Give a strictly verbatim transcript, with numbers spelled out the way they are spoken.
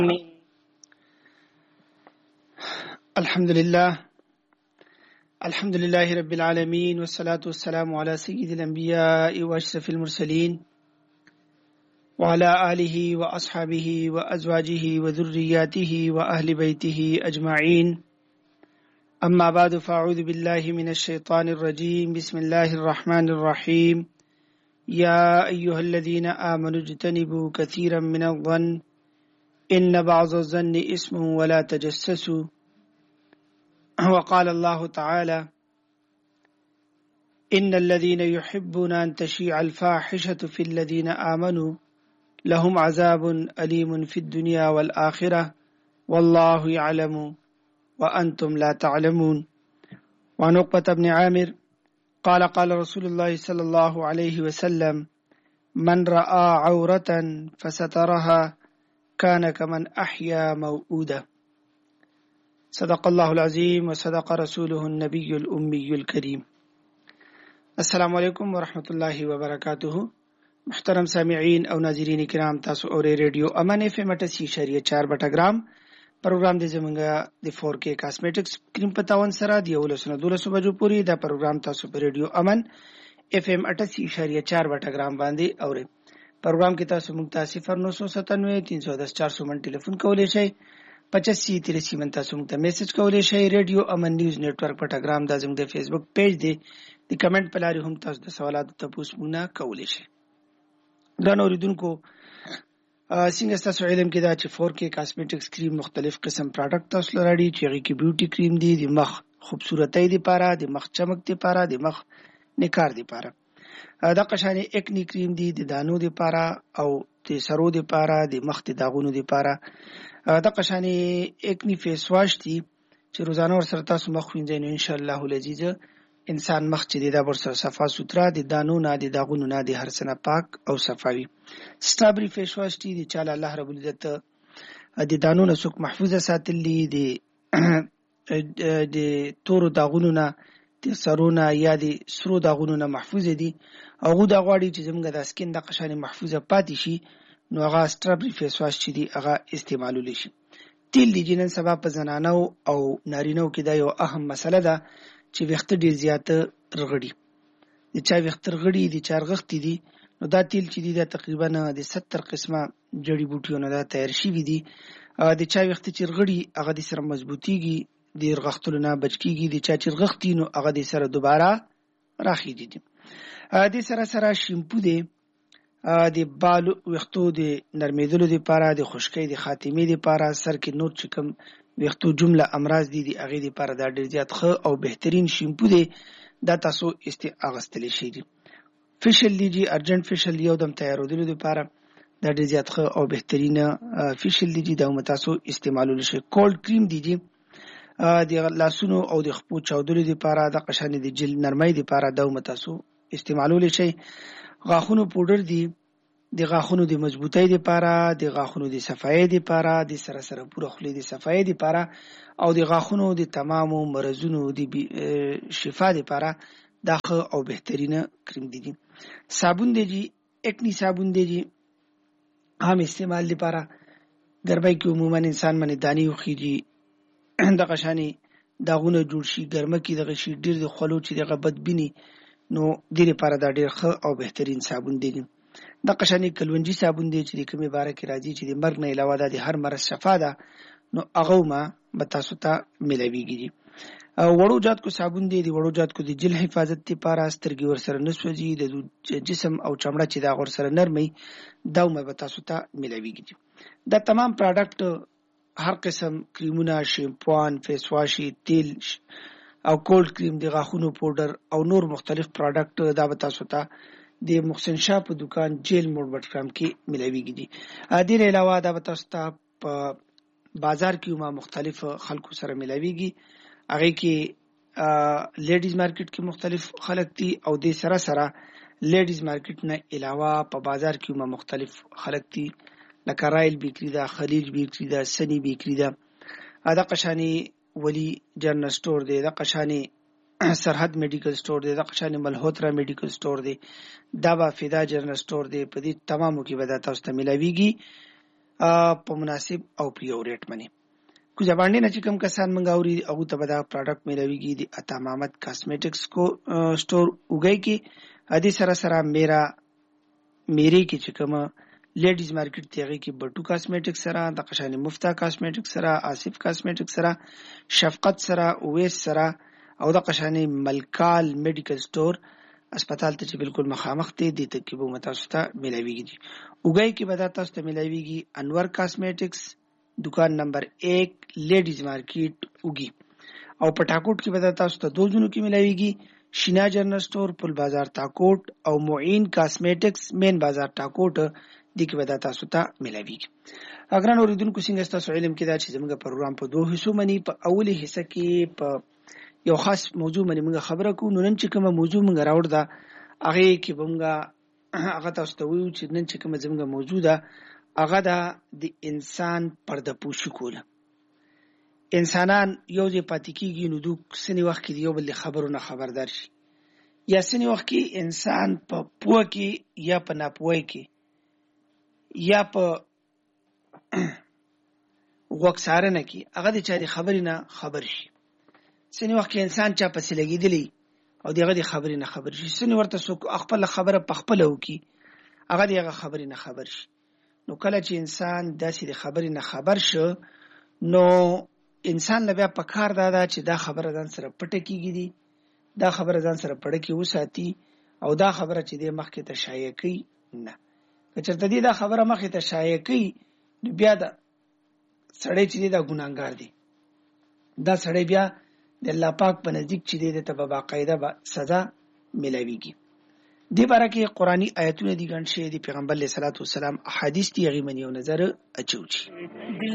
الحمد لله الحمد لله رب العالمين والصلاة والسلام على سيد الأنبياء وأشرف المرسلين وعلى آله وأصحابه وأزواجه وذرياته وأهل بيته أجمعين. أما بعد فأعوذ بالله من الشيطان الرجيم. بسم الله الرحمن الرحيم. يا أيها الذين آمنوا اجتنبوا كثيرا من الظن إن بعض الظن اسم ولا تجسسوا. وقال الله تعالى: إن الذين يحبون أن تشيع الفاحشة في الذين آمنوا لهم عذاب أليم في الدنيا والآخرة والله يعلم وأنتم لا تعلمون. وعن عقبة بن عامر قال قال رسول الله صلى الله عليه وسلم: من رأى عورة فسترها كان كمن أحيا موؤودة. صدق الله العظيم وصدق رسوله النبي الأمي الكريم. السلام علیکم ورحمۃ اللہ وبرکاتہ. محترم سامعین او ناظرین کرام، تاسو اورې ریډیو امن اف ام اٹھاسی اشاریه چار بټګرام پروګرام د زمونږه د فور کے کاسمیټکس کریم په تاون سره د یولسنه دولسو بجو پورې دا پروګرام تاسو په ریډیو امن اف ام اٹھاسی اشاریه چار بټګرام باندې اورئ. پروګرام کې تاسو موږ ته صفر نو سو ستانوے تین سو دس چار سو من ټلیفون کولی شئ. پچاسی تریسی من تاسو موږ ته میسج کولی شئ. ریډیو امن نیوز نیټورک بټګرام دا زموږ د فیسبوک پیج دی. د کمنټ په لارې هم تاسو د سوالاتو تاسو موږ نه کولی شئ. ګرانو اوریدونکو، څنګه تاسو علم کې دا چې فور کے کاسمیټکس کریم مختلف قسم پروډکټ تاسو لري چې هغه کې بیوټي کریم دي، د مخ خوبصورتۍ لپاره، د مخ چمک لپاره، د مخ نکار لپاره. دا قشانه اکنی کریم دي د دانو لپاره او د سرو لپاره، د مخ د داغونو لپاره. دا قشانه اکنی فیس واش دي چې روزانه ور سره تاسو مخ وینځئ نو ان شاء الله العزیز انسان مخ چې دا ورسره صفا سوترا د دانو نه د داغونو نه د هر څه پاک او صفاوي. سټابری فیس واش دي د چاله الله رب العزت د دانو نه څوک محفوظه ساتلی دي، د تورو داغونو نه، د سرونه یا د سرو داغونو نه محفوظ دي. هغه د غواړي چې زموږ د سکین د قشانه محفوظه پاتې شي نو هغه سټابری فیس واش چې دی هغه استعمالول شي. تیل دی جنن سبب په زنانو او نارینو کې دا یو اهم مسله ده چې وخت ډیر زیات رغړي. د چا وخت رغړي د چارغخت دي نو دا تیل چې دی دا تقریبا د ستر قسمه جړی بوټیونو دا تیار شوی دي. د چا وخت چې رغړي هغه د سره مضبوطیږي، د رغختلو نه بچکیږي. د چا چې رغختي نو هغه د سره دوباره راخیږي. د سره سره شیمپو دی د بالو وختو د نرمیدلو لپاره، د خشکۍ د خاتمې لپاره، سر کې نور چې کوم وختو جمله امراض دي د هغې لپاره دا ډېر زیات ښه او بهترین شیمپو دی. دا تاسو اغوستلی شئ. فیشل دی جي ارجنټ فیشل یو دم تیارېدلو لپاره دا ډېر زیات ښه او بهترین فیشل دی جي دا هم تاسو استعمالولی شئ. کولډ کریم دی جي د لاسونو او د خپو چاودلو لپاره، د قشانې د جلد نرمۍ لپاره دا هم تاسو استعمالولی شئ. غاښونو پوډر دی د غاښونو د مضبوطۍ لپاره، د غاښونو د صفایۍ لپاره، د سره سره پوره خولې د صفایۍ لپاره او د غاښونو د تمامو مرزونو د شفا لپاره دا ښه او بهترینه کریم دی. صابون دی جي اکنی صابون دی جي هم استعمال لپاره. ګرمۍ کې عموما انسان باندې دانې وخیږي، د قشانې داغونه جوړ شي، ګرمه کې دغه شي ډېر د خولو چې دغه بدبیني نو دې لپاره دا ډېر ښه او بهترین صابون دی. د قشانې کلونجي صابون دی چې د کومې باره کې راځي چې د مرګ نه علاوه دا د هر مرض شفا ده نو هغه ما به تاسو ته میلاویږي. وړو جاتکو صابون دی د وړو جاتکو د جلد حفاظت لپاره، سترګې ورسره نه سوځي، د جسم او چمړه چې دا ورسره نرمي دا ما به تاسو ته میلاویږي. دا تمام پروډکټ هر قسم کریمونه، شیمپوان، فیس واشي، تیل او کولډ کریم، د غاښونو پوډر او نور مختلف پروډکټ دا به تاسو ته د محسن شاه په دکان جیل موډ بټګرام کې ملاویږي دي. دې نه علاوه دا به تاسو ته په بازار کې ما مختلف خلکو سره ملاویږي. هغه کې لیډیز مارکیټ کې مختلف خلک دي او د سره سره لیډیز مارکیټ نه علاوه په بازار کې ما مختلف خلک دي لکه رایل بیکری دا، خلیج بیکری دا، سنی بیکری دا، دا قشانی ولی جنرال سٹور دی، دا قشانی سرحد میډیکل سٹور دی، دا قشانی ملهوترا میډیکل سٹور دی، دا با فدا جنرال سٹور دی. په دې تمامو کې به دا تاسو ته ملاویږي. په مناسب او په یو ریټ باندې. کو ځباندې نه چې کوم کسان منګ اوري هغه ته به دا پروډکټ ملويږي د عطا محمد کاسمیټکس کو سٹور وګي کې ادي سره سره میرا میری کې چې کوم لیډیز مارکیټ تیغه کې بټو کاسمیټکس سره د قشانی مفتا کاسمیټکس سره آصف کاسمیټکس سره شفقت سره اویس سره او د قشانی ملکال میډیکل سٹور اسپیټال ته چې بالکل مخامخ دی د تکیبو متاسطه ملويږي. وګي کې به دا تاسو ته ملويږي انور کاسمیټکس دکان نمبر ایک لیډیز مارکیټ وګي او پټاکوټ کې به دا تاسو ته دو ځونو کې ملويږي شینا جنرال سٹور پل بازار تاکوټ او معین کاسمیټکس مین بازار تاکوټ د کې به دا تاسو ته ملويږي. اگر نو اوریدونکو څنګه تاسو علم کې دا چې زموږ پروګرام په دوه حصو منی په اولی حصہ کې په یو خاص موضوع باندې موږ خبره کوو. نن چې کومه موضوع موږ راوړ دا هغه کې موږ هغه تاسو ته وایو چې نن چې کومه زموږ موضوع ده هغه دا د انسان پرده پوشي کوله. انسانان یو ځای پاتې کیږي نو دوی سني وخت کې یو بل خبرونه خبردار شي یا سني وخت کې انسان په پوه کې یا په ناپوهي کې یا په وګسارنه کې هغه د چا د خبرې نه خبر شي. سني وخت کې انسان چا پسې لګیدلی او دغه د خبرې نه خبر شي. سني ورته څوک خپل خبره په خپل وکي هغه دغه خبرې نه خبر شي. نو کله چې انسان داسې د خبرې نه خبر شو نو انسان لبیا په کار دادا چې دا خبره ځان سره پټه کیږي دي دا خبره ځان سره پړه کې وساتي او دا خبره چې د مخکې ته شایع کوي نه. که چېرته دې دا خبره مخکې ته شایع کوي نو بیا دا سړی چې دا ګناهګار دی دا سړی بیا د الله پاک په نزدیک چې دې ته به باقاعده سزا ملويږي. دی باره کې قرآنی آیتونه دي ګڼ شوي دي پیغمبر علیه الصلاة والسلام احادیث دي هغې باندې یو نظر اچوو.